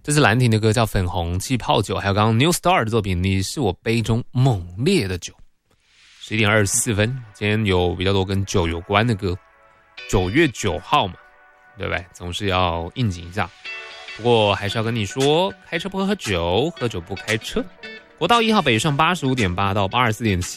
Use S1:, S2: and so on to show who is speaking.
S1: 这是兰亭的歌，叫《粉红气泡酒》，还有刚刚 New Star 的作品《你是我杯中猛烈的酒》。11点24分，今天有比较多跟酒有关的歌。9月9号嘛，对不对？总是要应景一下。不过还是要跟你说，开车不喝酒，喝酒不开车。国道1号北上85.8到84.7。